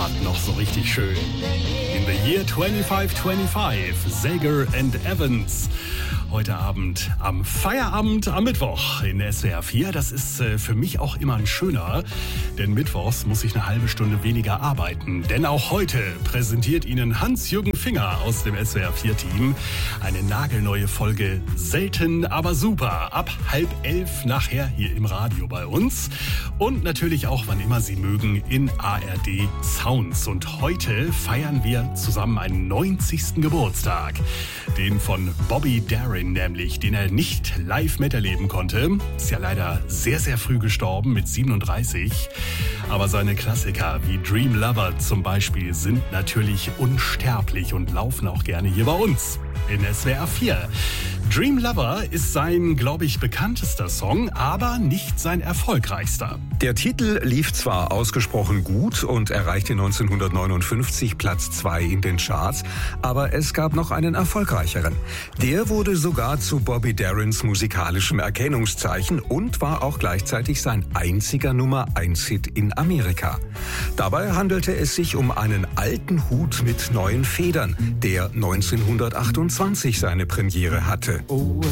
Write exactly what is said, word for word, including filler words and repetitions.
Chart noch so richtig schön. In the year twenty-five twenty-five, Sager and Evans. Heute Abend am Feierabend am Mittwoch in S W R vier. Das ist äh, für mich auch immer ein schöner, denn mittwochs muss ich eine halbe Stunde weniger arbeiten. Denn auch heute präsentiert Ihnen Hans-Jürgen Finger aus dem S W R vier Team eine nagelneue Folge Selten, aber super. Ab halb elf nachher hier im Radio bei uns. Und natürlich auch, wann immer Sie mögen, in A R D Sounds. Und heute feiern wir zusammen einen neunzigsten Geburtstag. Den von Bobby Darin nämlich, den er nicht live miterleben konnte. Ist ja leider sehr, sehr früh gestorben mit siebenunddreißig. Aber seine Klassiker wie Dream Lover zum Beispiel sind natürlich unsterblich und laufen auch gerne hier bei uns in S W R vier. Dream Lover ist sein, glaube ich, bekanntester Song, aber nicht sein erfolgreichster. Der Titel lief zwar ausgesprochen gut und erreichte neunzehnhundertneunundfünfzig Platz zwei in den Charts, aber es gab noch einen erfolgreicheren. Der wurde sogar zu Bobby Darins musikalischem Erkennungszeichen und war auch gleichzeitig sein einziger Nummer eins Hit in Amerika. Dabei handelte es sich um einen alten Hut mit neuen Federn, der neunzehnhundertachtundzwanzig seine Premiere hatte. Oh,